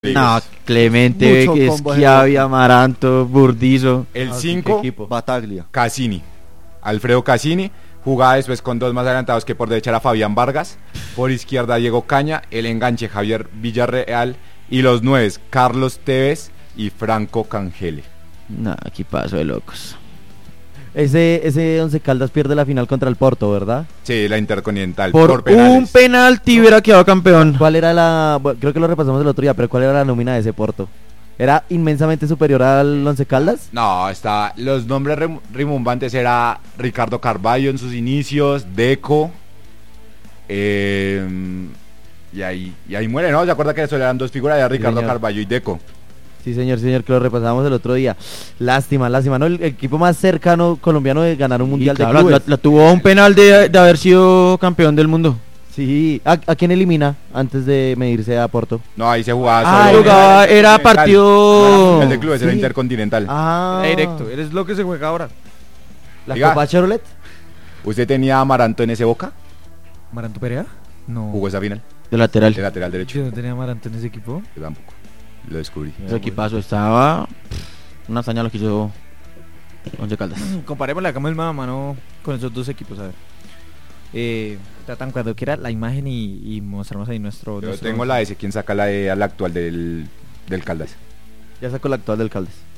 No, Clemente, Mucho que es combo Schiavi, Amaranto, Burdizo. El Ah, 5, equipo. Bataglia. Cassini. Alfredo Cassini. Jugaba después con dos más adelantados, que por derecha era Fabián Vargas. Por izquierda Diego Caña. El enganche Javier Villarreal. Y los 9, Carlos Tevez y Franco Cangele. No, aquí paso de locos. Ese Once Caldas pierde la final contra el Porto, ¿verdad? Sí, la Intercontinental. Por penales. un penalti hubiera quedado campeón. ¿Cuál era la...? Bueno, creo que lo repasamos el otro día, pero ¿cuál era la nómina de ese Porto? ¿Era inmensamente superior al Once Caldas? No, está. Los nombres rimbombantes era Ricardo Carvalho en sus inicios, Deco. Y ahí muere, ¿no? ¿Se acuerda que solo eran dos figuras? Era Ricardo señor. Carvalho y Deco. Sí, señor, que lo repasamos el otro día. Lástima, ¿no? El equipo más cercano colombiano de ganar un mundial de Claro, clubes. la tuvo a un penal de haber sido campeón del mundo. Sí, ¿a quién elimina antes de medirse a Porto? No, ahí se jugaba Ah, solo. jugaba, era partido- El de clubes, era Sí. Intercontinental. Ah, Directo, eres lo que se juega ahora. ¿La Diga. Copa Chevrolet? ¿Usted tenía a Amaranto en ese Boca? ¿Maranto Perea? No. Jugó esa final. De lateral. De lateral derecho. Yo no tenía Maranto en ese equipo. Yo tampoco. Lo descubrí. Ese equipazo estaba. Una hazaña lo que hizo Once Caldas. Comparemos la cama del mano con esos dos equipos, a ver. Tratan cuando quiera la imagen y mostramos ahí nuestro... Yo nuestro- tengo la S. ¿Quién saca la E a la actual del Caldas? Ya sacó la actual del Caldas.